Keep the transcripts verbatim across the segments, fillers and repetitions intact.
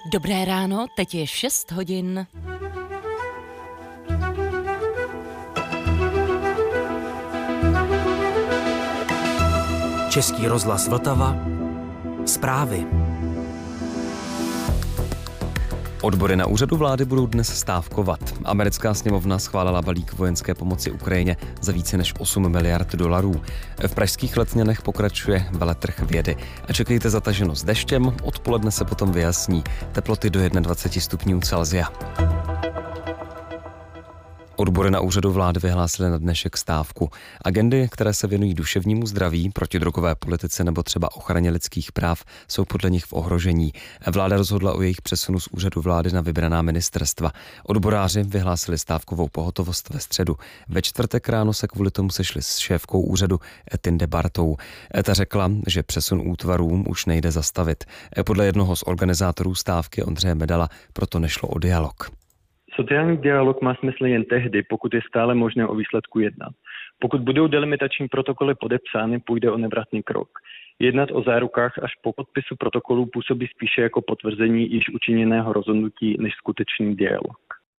Dobré ráno, teď je šest hodin. Český rozhlas Vltava. Zprávy. Odbory na úřadu vlády budou dnes stávkovat. Americká sněmovna schválila balík vojenské pomoci Ukrajině za více než osm miliard dolarů. V pražských Letňanech pokračuje veletrh vědy. A čekejte zataženo deštěm, odpoledne se potom vyjasní. Teploty do dvacet jedna stupňů Celsia. Odbory na úřadu vlády vyhlásily na dnešek stávku. Agendy, které se věnují duševnímu zdraví, protidrogové politice nebo třeba ochraně lidských práv, jsou podle nich v ohrožení. Vláda rozhodla o jejich přesunu z úřadu vlády na vybraná ministerstva. Odboráři vyhlásili stávkovou pohotovost ve středu. Ve čtvrtek ráno se kvůli tomu sešli s šéfkou úřadu Tinde Bartou. Ta řekla, že přesun útvarům už nejde zastavit. Podle jednoho z organizátorů stávky Ondřeje Medala proto nešlo o dialog. Sociální dialog má smysl jen tehdy, pokud je stále možné o výsledku jednat. Pokud budou delimitační protokoly podepsány, půjde o nevratný krok. Jednat o zárukách až po podpisu protokolů působí spíše jako potvrzení již učiněného rozhodnutí než skutečný dialog.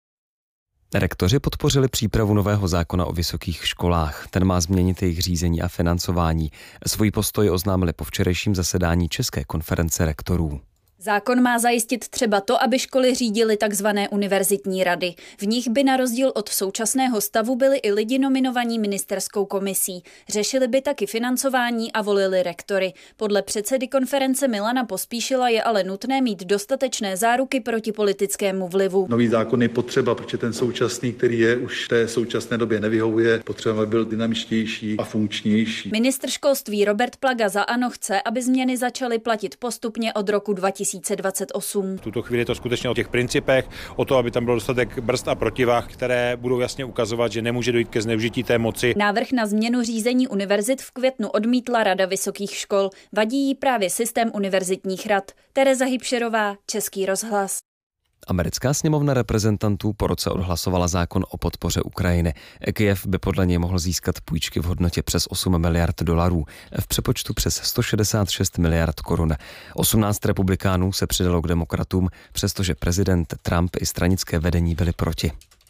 Rektoři podpořili přípravu nového zákona o vysokých školách. Ten má změnit jejich řízení a financování. Svůj postoj oznámili po včerejším zasedání České konference rektorů. Zákon má zajistit třeba to, aby školy řídily takzvané univerzitní rady. V nich by na rozdíl od současného stavu byli i lidi nominovaní ministerskou komisí. Řešili by taky financování a volili rektory. Podle předsedy konference Milana Pospíšila je ale nutné mít dostatečné záruky proti politickému vlivu. Nový zákon je potřeba, protože ten současný, který je už v té současné době nevyhovuje, potřeba, aby byl dynamičtější a funkčnější. Ministr školství Robert Plaga za ANO chce, aby změny začaly platit postupně od roku dva tisíce dvacet osm. V tuto chvíli je to skutečně o těch principech, o to, aby tam byl dostatek brzd a protivah, které budou jasně ukazovat, že nemůže dojít ke zneužití té moci. Návrh na změnu řízení univerzit v květnu odmítla Rada vysokých škol. Vadí jí právě systém univerzitních rad. Tereza Hybšerová, Český rozhlas. Americká sněmovna reprezentantů po roce odhlasovala zákon o podpoře Ukrajiny. Kyjev by podle něj mohl získat půjčky v hodnotě přes osm miliard dolarů, v přepočtu přes sto šedesát šest miliard korun. osmnáct republikánů se přidalo k demokratům, přestože prezident Trump i stranické vedení byli proti.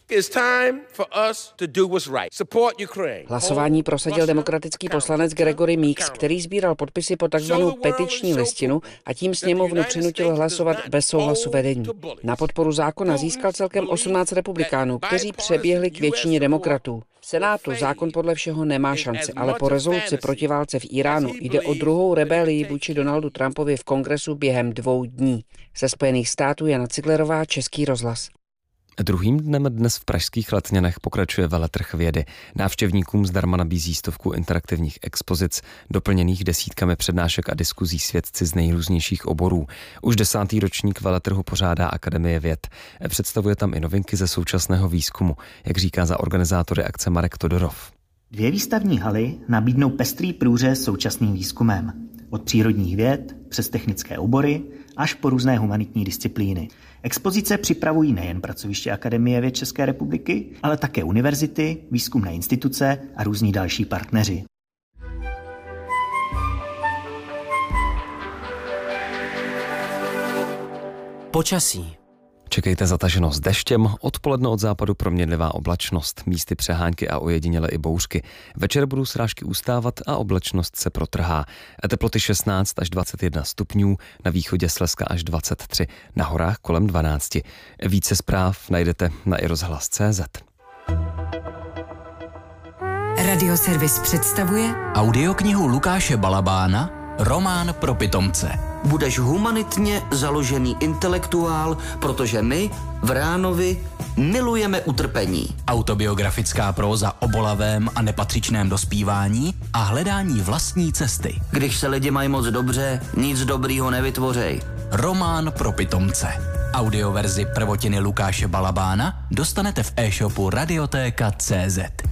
Hlasování prosadil demokratický poslanec Gregory Meeks, který sbíral podpisy po takzvanou petiční listinu a tím sněmovnu přinutil hlasovat bez souhlasu vedení. Na podporu zákona získal celkem osmnáct republikánů, kteří přeběhli k většině demokratů. V Senátu zákon podle všeho nemá šanci, ale po rezoluci proti válce v Iránu jde o druhou rebelii vůči Donaldu Trumpovi v kongresu během dvou dní. Ze Spojených států Jana Ciglerová, Český rozhlas. Druhým dnem dnes v pražských Letňanech pokračuje veletrh vědy. Návštěvníkům zdarma nabízí stovku interaktivních expozic, doplněných desítkami přednášek a diskuzí s vědci z nejrůznějších oborů. Už desátý ročník veletrhu pořádá Akademie věd. Představuje tam i novinky ze současného výzkumu, jak říká za organizátory akce Marek Todorov. Dvě výstavní haly nabídnou pestrý průřez současným výzkumem. Od přírodních věd přes technické obory až po různé humanitní disciplíny. Expozice připravují nejen pracoviště Akademie věd České republiky, ale také univerzity, výzkumné instituce a různí další partneři. Počasí. Čekejte zataženo s deštěm, odpoledne od západu proměnlivá oblačnost, místy přehánky a ojediněle i bouřky. Večer budou srážky ustávat a oblačnost se protrhá. Teploty šestnáct až dvacet jedna stupňů, na východě Slezska až dvacet tři, na horách kolem dvanáct. Více zpráv najdete na i rozhlas tečka cé zet. Radioservis představuje Audioknihu Lukáše Balabána Román pro pitomce. Budeš humanitně založený intelektuál, protože my v Ránovi milujeme utrpení. Autobiografická próza o bolavém a nepatřičném dospívání a hledání vlastní cesty. Když se lidi mají moc dobře, nic dobrýho nevytvořej. Román pro pitomce. Audioverzi prvotiny Lukáše Balabána dostanete v e-shopu radiotéka tečka cé zet.